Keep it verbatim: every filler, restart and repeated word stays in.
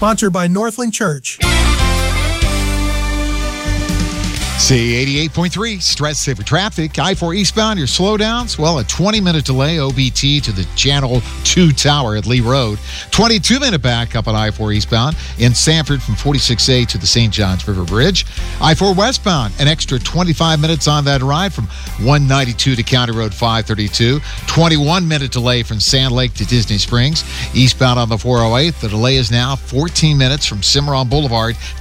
Sponsored by Northland Church. C eighty-eight point three, Stress Saver Traffic. I four eastbound, your slowdowns? Well, a twenty-minute delay, O B T to the Channel two Tower at Lee Road. twenty-two minute backup on I four eastbound in Sanford from forty-six A to the Saint Johns River Bridge. I four westbound, an extra twenty-five minutes on that ride from one ninety-two to County Road five thirty-two. twenty-one minute delay from Sand Lake to Disney Springs. Eastbound on the four oh eight, the delay is now fourteen minutes from Cimarron Boulevard